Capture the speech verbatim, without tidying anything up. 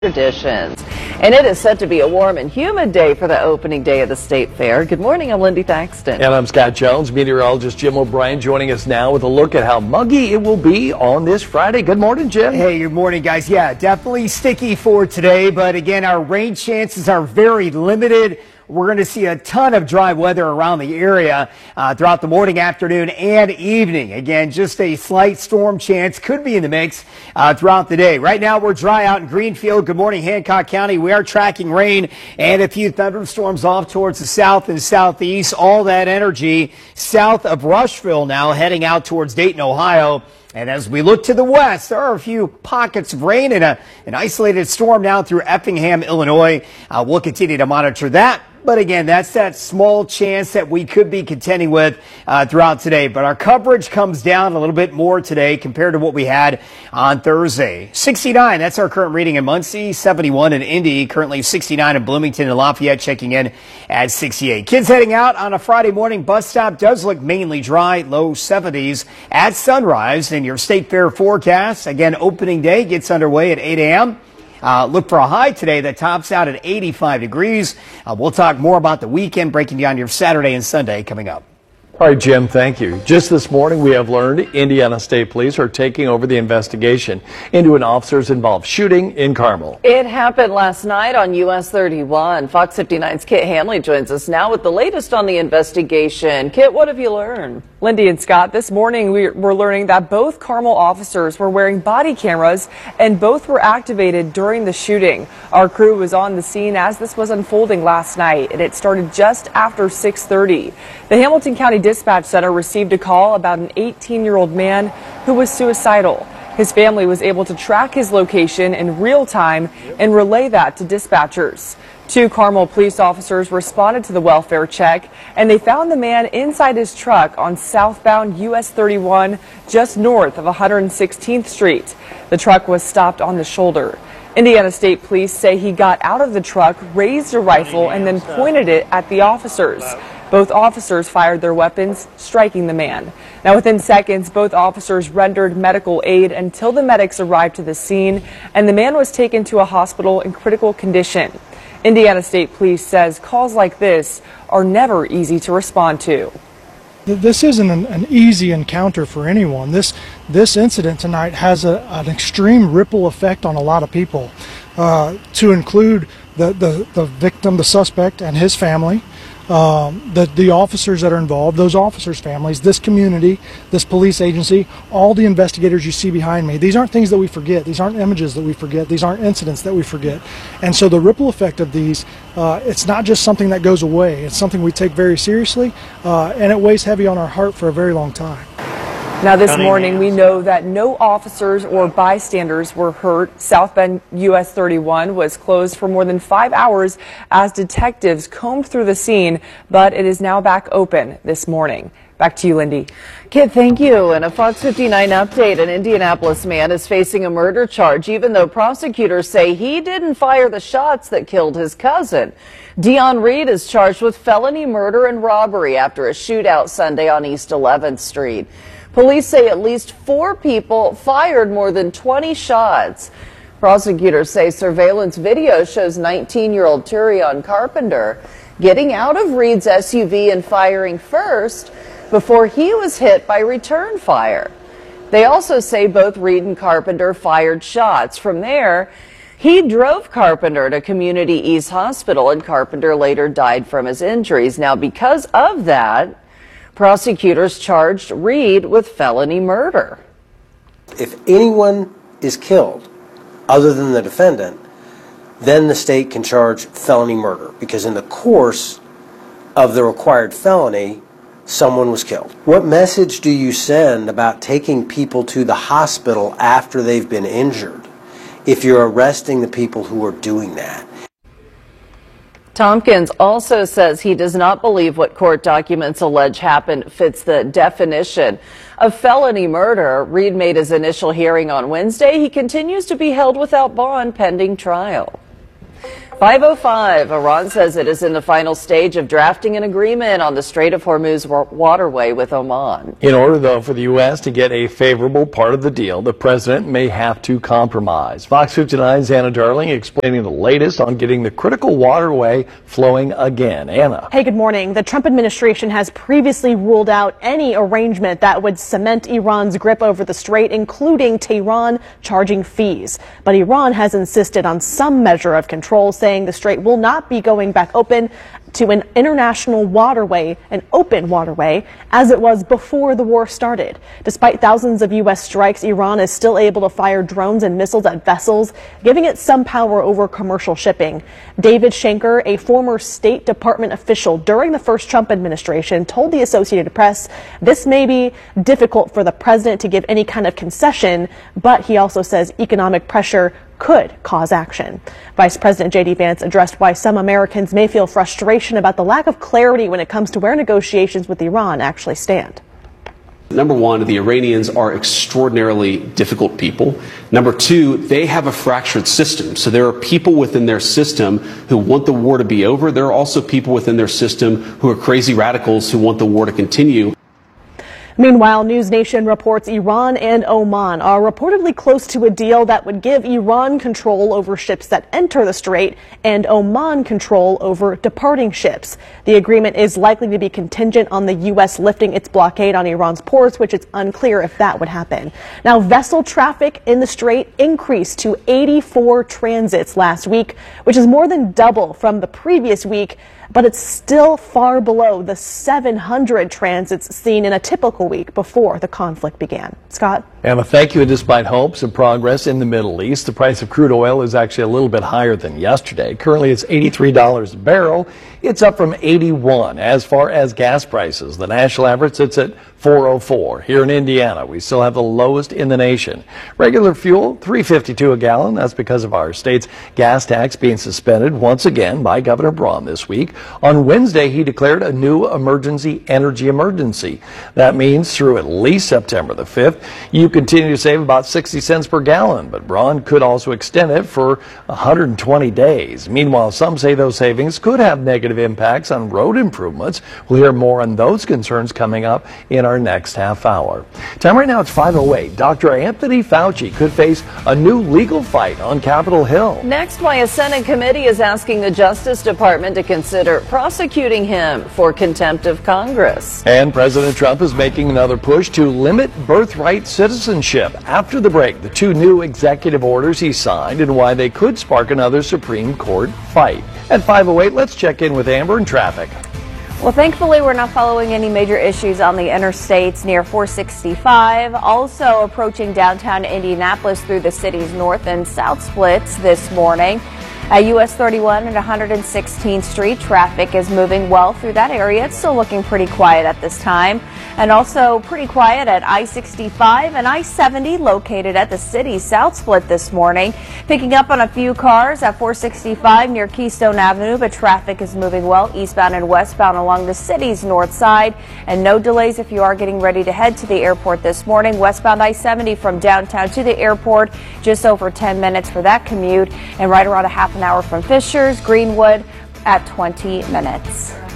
Traditions. And it is set to be a warm and humid day for the opening day of the State Fair. Good morning, I'm Lindy Thaxton. And I'm Scott Jones. Meteorologist Jim O'Brien joining us now with a look at how muggy it will be on this Friday. Good morning, Jim. Hey, good morning, guys. Yeah, definitely sticky for today, but again, our rain chances are very limited. We're going to see a ton of dry weather around the area uh, throughout the morning, afternoon, and evening. Again, just a slight storm chance could be in the mix uh, throughout the day. Right now, we're dry out in Greenfield. Good morning, Hancock County. We are tracking rain and a few thunderstorms off towards the south and southeast. All that energy south of Rushville now heading out towards Dayton, Ohio. And as we look to the west, there are a few pockets of rain and a, an isolated storm down through Effingham, Illinois. Uh, we'll continue to monitor that. But again, that's that small chance that we could be contending with uh, throughout today. But our coverage comes down a little bit more today compared to what we had on Thursday. sixty-nine, that's our current reading in Muncie, seventy-one in Indy, currently sixty-nine in Bloomington and Lafayette checking in at sixty-eight. Kids heading out on a Friday morning. Bus stop does look mainly dry, low seventies at sunrise. In your State Fair forecast, again, opening day gets underway at eight a m Uh, look for a high today that tops out at eighty-five degrees. Uh, we'll talk more about the weekend, breaking down your Saturday and Sunday coming up. All right, Jim, thank you. Just this morning, we have learned Indiana State Police are taking over the investigation into an officer's involved shooting in Carmel. It happened last night on U S thirty-one. Fox fifty-nine's Kit Hanley joins us now with the latest on the investigation. Kit, what have you learned? Lindy and Scott, this morning we were learning that both Carmel officers were wearing body cameras and both were activated during the shooting. Our crew was on the scene as this was unfolding last night, and it started just after six thirty. The Hamilton County Dispatch Center received a call about an eighteen-year-old man who was suicidal. His family was able to track his location in real time and relay that to dispatchers. Two Carmel police officers responded to the welfare check, and they found the man inside his truck on southbound U S thirty-one, just north of one hundred sixteenth Street. The truck was stopped on the shoulder. Indiana State Police say he got out of the truck, raised a rifle, and then pointed it at the officers. Both officers fired their weapons, striking the man. Now, within seconds, both officers rendered medical aid until the medics arrived to the scene, and the man was taken to a hospital in critical condition. Indiana State Police says calls like this are never easy to respond to. This isn't an, an easy encounter for anyone. This this incident tonight has a, an extreme ripple effect on a lot of people, uh, to include the, the, the victim, the suspect, and his family. Um, the, the officers that are involved, those officers' families, this community, this police agency, all the investigators you see behind me. These aren't things that we forget. These aren't images that we forget. These aren't incidents that we forget. And so the ripple effect of these, uh, it's not just something that goes away. It's something we take very seriously, uh, and it weighs heavy on our heart for a very long time. Now this morning we know that no officers or bystanders were hurt. Southbound U S thirty-one was closed for more than five hours as detectives combed through the scene, but it is now back open this morning. Back to you, Lindy. Kit, thank you. And a Fox fifty-nine update, an Indianapolis man is facing a murder charge, even though prosecutors say he didn't fire the shots that killed his cousin. Dion Reed is charged with felony murder and robbery after a shootout Sunday on East eleventh Street. Police say at least four people fired more than twenty shots. Prosecutors say surveillance video shows nineteen-year-old Turion Carpenter getting out of Reed's S U V and firing first before he was hit by return fire. They also say both Reed and Carpenter fired shots. From there, he drove Carpenter to Community East Hospital, and Carpenter later died from his injuries. Now, because of that, prosecutors charged Reed with felony murder. If anyone is killed other than the defendant, then the state can charge felony murder, because in the course of the required felony, someone was killed. What message do you send about taking people to the hospital after they've been injured if you're arresting the people who are doing that? Tompkins also says he does not believe what court documents allege happened fits the definition of felony murder. Reed made his initial hearing on Wednesday. He continues to be held without bond pending trial. five oh five, Iran says it is in the final stage of drafting an agreement on the Strait of Hormuz wa- waterway with Oman. In order, though, for the U S to get a favorable part of the deal, the president may have to compromise. Fox fifty-nine's Anna Darling explaining the latest on getting the critical waterway flowing again. Anna. Hey, good morning. The Trump administration has previously ruled out any arrangement that would cement Iran's grip over the strait, including Tehran charging fees. But Iran has insisted on some measure of control, saying the strait will not be going back open to an international waterway, an open waterway, as it was before the war started. Despite thousands of U S strikes, Iran is still able to fire drones and missiles at vessels, giving it some power over commercial shipping. David Schenker, a former State Department official during the first Trump administration, told the Associated Press this may be difficult for the president to give any kind of concession, but he also says economic pressure could cause action. Vice President J D Vance addressed why some Americans may feel frustration about the lack of clarity when it comes to where negotiations with Iran actually stand. Number one, the Iranians are extraordinarily difficult people. Number two, they have a fractured system. So there are people within their system who want the war to be over. There are also people within their system who are crazy radicals who want the war to continue. Meanwhile, News Nation reports Iran and Oman are reportedly close to a deal that would give Iran control over ships that enter the strait and Oman control over departing ships. The agreement is likely to be contingent on the U S lifting its blockade on Iran's ports, which it's unclear if that would happen. Now, vessel traffic in the strait increased to eighty-four transits last week, which is more than double from the previous week, but it's still far below the seven hundred transits seen in a typical week before the conflict began. Scott? Anna, thank you. And despite hopes of progress in the Middle East, the price of crude oil is actually a little bit higher than yesterday. Currently, it's eighty-three dollars a barrel. It's up from eighty-one. As far as gas prices, the national average sits at four oh four. Here in Indiana, we still have the lowest in the nation. Regular fuel, three fifty-two a gallon. That's because of our state's gas tax being suspended once again by Governor Braun this week. On Wednesday, he declared a new emergency energy emergency. That means through at least September the fifth, you continue to save about sixty cents per gallon, but Braun could also extend it for one hundred twenty days. Meanwhile, some say those savings could have negative impacts on road improvements. We'll hear more on those concerns coming up in our next half hour. Time right now, it's five oh eight. Doctor Anthony Fauci could face a new legal fight on Capitol Hill. Next, why a Senate committee is asking the Justice Department to consider prosecuting him for contempt of Congress. And President Trump is making another push to limit birthright citizenship. After the break, the two new executive orders he signed and why they could spark another Supreme Court fight. At five oh eight, let's check in with Amber in traffic. Well, thankfully, we're not following any major issues on the interstates near four sixty-five. Also approaching downtown Indianapolis through the city's north and south splits this morning. At U S thirty-one and one hundred sixteenth Street, traffic is moving well through that area. It's still looking pretty quiet at this time. And also pretty quiet at I sixty-five and I seventy, located at the city's south split this morning. Picking up on a few cars at four sixty-five near Keystone Avenue, but traffic is moving well eastbound and westbound along the city's north side. And no delays if you are getting ready to head to the airport this morning. Westbound I seventy from downtown to the airport, just over ten minutes for that commute. And right around a half an hour from Fishers, Greenwood at twenty minutes.